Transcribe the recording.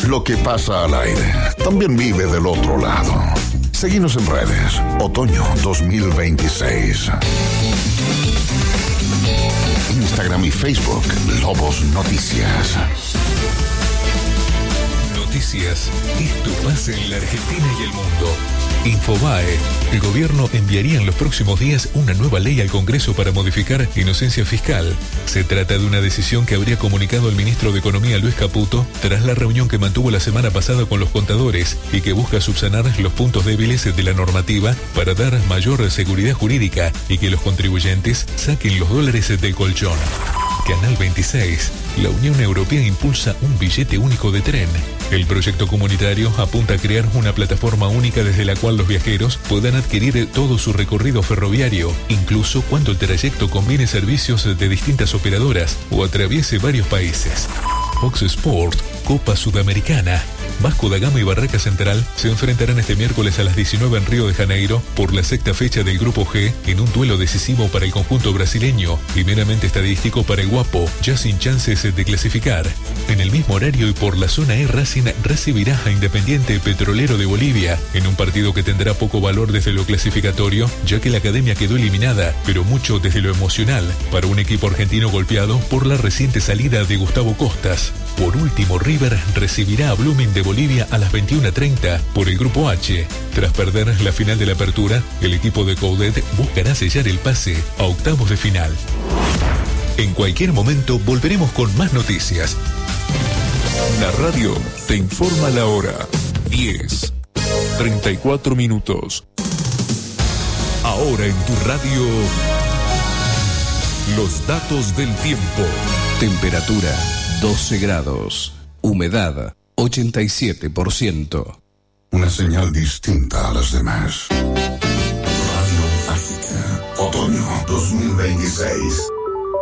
Lo que pasa al aire también vive del otro lado. Seguinos en redes. Otoño 2026. Instagram y Facebook, Lobos Noticias. Noticias. Esto pasa en la Argentina y el mundo. Infobae. El gobierno enviaría en los próximos días una nueva ley al Congreso para modificar inocencia fiscal. Se trata de una decisión que habría comunicado el ministro de Economía Luis Caputo tras la reunión que mantuvo la semana pasada con los contadores y que busca subsanar los puntos débiles de la normativa para dar mayor seguridad jurídica y que los contribuyentes saquen los dólares del colchón. Canal 26. La Unión Europea impulsa un billete único de tren. El proyecto comunitario apunta a crear una plataforma única desde la cual los viajeros puedan adquirir todo su recorrido ferroviario, incluso cuando el trayecto combine servicios de distintas operadoras o atraviese varios países. Fox Sport, Copa Sudamericana. Vasco da Gama y Barraca Central se enfrentarán este miércoles a las 19 en Río de Janeiro por la sexta fecha del Grupo G en un duelo decisivo para el conjunto brasileño y meramente estadístico para el Guapo, ya sin chances de clasificar. En el mismo horario y por la zona E, Racing recibirá a Independiente Petrolero de Bolivia en un partido que tendrá poco valor desde lo clasificatorio, ya que la academia quedó eliminada, pero mucho desde lo emocional, para un equipo argentino golpeado por la reciente salida de Gustavo Costas. Por último, River recibirá a Blooming de Bolivia a las 21:30 por el Grupo H. Tras perder la final de la apertura, el equipo de Coudet buscará sellar el pase a octavos de final. En cualquier momento volveremos con más noticias. La radio te informa la hora. 10:34 minutos. Ahora en tu radio, los datos del tiempo. Temperatura 12 grados. Humedad 87%. Una señal distinta a las demás. Radio Mágica. Otoño 2026.